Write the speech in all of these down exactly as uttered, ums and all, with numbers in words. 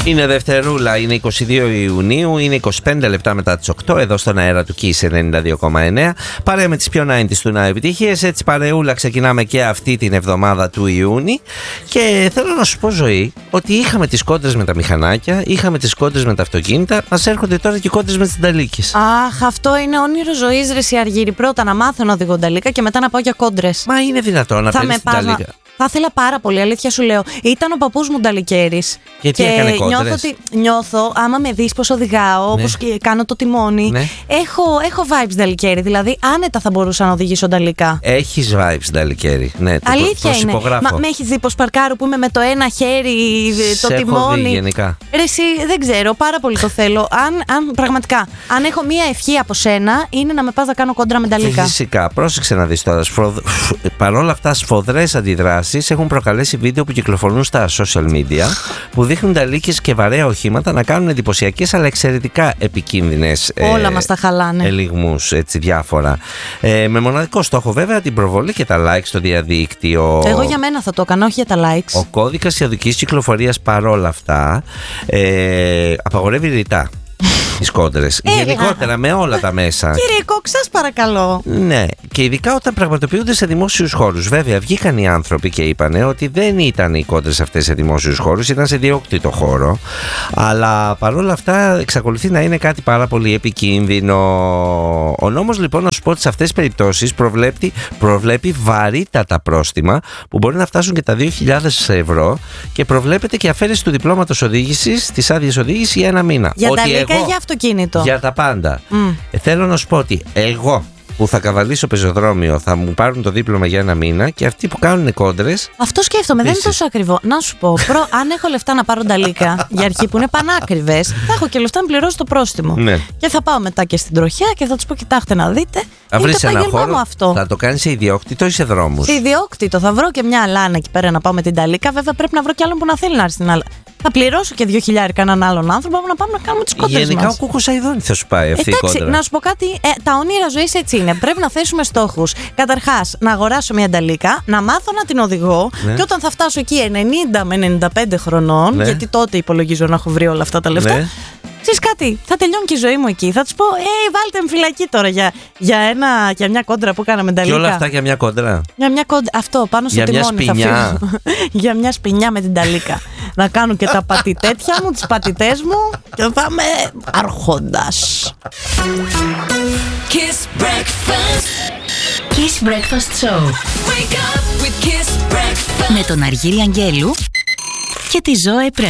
Είναι Δευτερούλα, είναι είκοσι δύο Ιουνίου, είναι είκοσι πέντε λεπτά μετά τις οκτώ, εδώ στον αέρα του Kiss ενενήντα δύο κόμμα εννέα. Παρέα με τις πιο ενενήντα του να επιτυχίες, έτσι παρεούλα ξεκινάμε και αυτή την εβδομάδα του Ιούνιου. Και θέλω να σου πω, Ζωή, ότι είχαμε τις κόντρες με τα μηχανάκια, είχαμε τις κόντρες με τα αυτοκίνητα, μας έρχονται τώρα και οι κόντρες με τις νταλίκες. Αχ, αυτό είναι όνειρο ζωής, ρε συ Αργύρη. Πρώτα να μάθω να οδηγώ νταλίκα και μετά να πάω για κόντρες. Μα είναι δυνατόν να παίρνεις την νταλίκα? Θα ήθελα πάρα πολύ, αλήθεια σου λέω. Ήταν ο παππούς μου νταλικέρης. Και τι έκανε κόντρες? Νιώθω, ότι, νιώθω, άμα με δεις πως οδηγάω, ναι. πως κάνω το τιμόνι, ναι. έχω, έχω vibes νταλικέρη. Δηλαδή, άνετα θα μπορούσα να οδηγήσω νταλικά. Έχεις vibes νταλικέρη. Ναι, το, αλήθεια το, το είναι. Μα με έχεις δει πως παρκάρω που είμαι με το ένα χέρι, το σε τιμόνι. Έχω δει γενικά. Ρε εσύ, δεν ξέρω, πάρα πολύ το θέλω. Αν, αν πραγματικά, αν έχω μία ευχή από σένα, είναι να με πας να κάνω κόντρα με νταλικά. Φυσικά, πρόσεξε να δεις τώρα. Σφοδ... Παρόλα αυτά, σφοδρές αντιδράσεις έχουν προκαλέσει βίντεο που κυκλοφορούν στα social media που δείχνουν νταλίκες και βαρέα οχήματα να κάνουν εντυπωσιακές αλλά εξαιρετικά επικίνδυνες όλα ε, μας τα χαλάνε. ελιγμούς, έτσι διάφορα. Ε, με μοναδικό στόχο βέβαια την προβολή και τα likes στο διαδίκτυο. Εγώ για μένα θα το έκανα, όχι για τα likes. Ο κώδικας ιδιωτικής κυκλοφορίας παρόλα αυτά ε, απαγορεύει ρητά τις κόντρες. Ε, γενικότερα α, με όλα τα μέσα. Κύριε Κόκ, σας παρακαλώ. Ναι, και ειδικά όταν πραγματοποιούνται σε δημόσιους χώρους. Βέβαια, βγήκαν οι άνθρωποι και είπανε ότι δεν ήταν οι κόντρες αυτές σε δημόσιους χώρους, ήταν σε διόκτητο χώρο. Αλλά παρόλα αυτά εξακολουθεί να είναι κάτι πάρα πολύ επικίνδυνο. Ο νόμος λοιπόν, να σου πω ότι σε αυτές τις περιπτώσεις προβλέπει, προβλέπει βαρύτατα πρόστιμα που μπορεί να φτάσουν και τα δύο χιλιάδες ευρώ και προβλέπεται και αφαίρεση του διπλώματος οδήγησης, της άδειας οδήγησης για ένα μήνα. Για ότι τα λίκα εγώ, ή για αυτοκίνητο? Για τα πάντα. Mm. Ε, θέλω να σου πω ότι εγώ που θα καβαλήσω πεζοδρόμιο θα μου πάρουν το δίπλωμα για ένα μήνα και αυτοί που κάνουν κόντρες. Αυτό σκέφτομαι, δεν είναι τόσο ακριβό. Να σου πω, προ, αν έχω λεφτά να πάρω νταλίκα για αρχή που είναι πανάκριβες, θα έχω και λεφτά να πληρώσω το πρόστιμο. Ναι. Και θα πάω μετά και στην τροχιά και θα τους πω: κοιτάξτε να δείτε. Θα βρεις ένα χώρο, αυτό. Θα το κάνεις σε ιδιόκτητο ή σε δρόμους? Σε ιδιόκτητο. Θα βρω και μια αλάνα εκεί πέρα να πάω με την νταλίκα. Βέβαια πρέπει να βρω και άλλον που να θέλει να έρθει στην αλάνα. Θα πληρώσω και δύο χιλιάρικα έναν άλλον άνθρωπο να πάμε να κάνουμε τις κόντρες μας. Γενικά ο Κούκος Αηδόνη θα σου πάει αυτή Εντάξει, η κόντρα. να σου πω κάτι, ε, τα όνειρα ζωής έτσι είναι. Πρέπει να θέσουμε στόχους. Καταρχάς, να αγοράσω μια νταλίκα, να μάθω να την οδηγώ, ναι. Και όταν θα φτάσω εκεί ενενήντα με ενενήντα πέντε χρονών, ναι. Γιατί τότε υπολογίζω να έχω βρει όλα αυτά τα λεφτά. Ναι. Ξέρεις κάτι, θα τελειώνει και η ζωή μου εκεί. Θα τους πω: Ε, βάλτε με φυλακή τώρα για, για, ένα, για μια κόντρα που κάναμε νταλίκα. Και όλα αυτά για μια κόντρα. Για μια κόντρα. Αυτό, πάνω στο τιμόνι θα φύγω. Για μια σπινιά με την νταλίκα. Να κάνω και τα πατητέτια μου, τις πατητές μου και θα είμαι άρχοντας. Kiss Breakfast. Kiss Breakfast Show. Wake up with Kiss Breakfast. Με τον Αργύρη Αγγέλου και τη Ζώε Πρέ.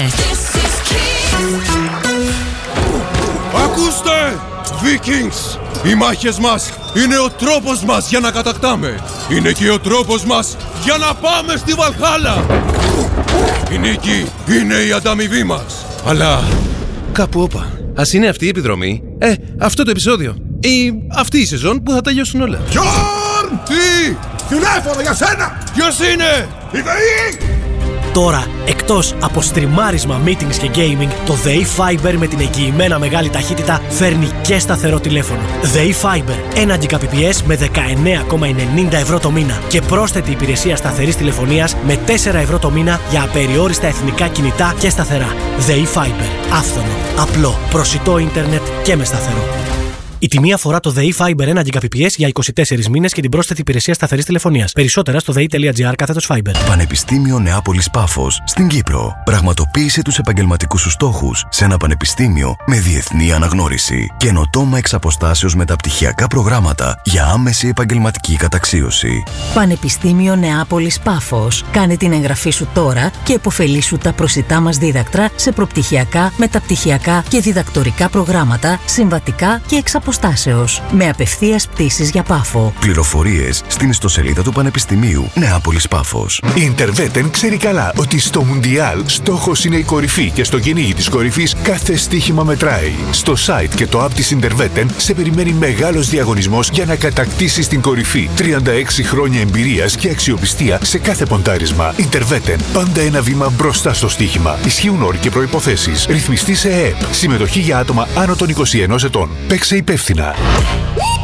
Ακούστε, Vikings! Οι μάχες μας είναι ο τρόπος μας για να κατακτάμε. Είναι και ο τρόπος μας για να πάμε στη Βαλχάλα. Η νίκη είναι η ανταμοιβή μας. Αλλά κάπου όπα. Ας είναι αυτή η επιδρομή, ε, αυτό το επεισόδιο ή αυτή η σεζόν που θα τελειώσουν όλα. Γιόρν! Τι! Τηλέφωνο για σένα! Ποιος είναι? Η ΔΕΗ! Τώρα, εκτός από στριμάρισμα, meetings και gaming, το ΔΕΗ Fiber με την εγγυημένα μεγάλη ταχύτητα φέρνει και σταθερό τηλέφωνο. ΔΕΗ Fiber, ένα Gbps με δεκαεννέα κόμμα ενενήντα ευρώ το μήνα και πρόσθετη υπηρεσία σταθερής τηλεφωνίας με τέσσερα ευρώ το μήνα για απεριόριστα εθνικά κινητά και σταθερά. ΔΕΗ Fiber, άφθονο, απλό, προσιτό ίντερνετ και με σταθερό. Η τιμή αφορά το ΔΕΗ Fiber ένα Gbps για είκοσι τέσσερις μήνες και την πρόσθετη υπηρεσία σταθερής τηλεφωνίας. Περισσότερα στο δei.gr κάθετος Fiber. Πανεπιστήμιο Νεάπολης Πάφος στην Κύπρο. Πραγματοποίησε τους επαγγελματικούς σου στόχους σε ένα πανεπιστήμιο με διεθνή αναγνώριση. Καινοτόμα εξ αποστάσεως μεταπτυχιακά προγράμματα για άμεση επαγγελματική καταξίωση. Πανεπιστήμιο Νεάπολης Πάφος. Κάνε την εγγραφή σου τώρα και επωφελήσου τα προσιτά μας δίδακτρα σε προπτυχιακά, μεταπτυχιακά και διδακτορικά προγράμματα, συμβατικά και εξ αποστάσεως, με απευθείας πτήσεις για Πάφο. Πληροφορίες στην ιστοσελίδα του Πανεπιστημίου Νεάπολης Πάφος. Η Interveten ξέρει καλά ότι στο Μουντιάλ στόχος είναι η κορυφή και στο κυνήγι της κορυφής κάθε στοίχημα μετράει. Στο site και το app της Interveten σε περιμένει μεγάλος διαγωνισμός για να κατακτήσεις την κορυφή. τριάντα έξι χρόνια εμπειρίας και αξιοπιστία σε κάθε ποντάρισμα. Interveten, πάντα ένα βήμα μπροστά στο στοίχημα. Ισχύουν όροι και προϋποθέσεις. Ρυθμιστή σε ΕΕΠ. Συμμετοχή για άτομα άνω των είκοσι ενός ετών. Παίξε υπεύθυνα.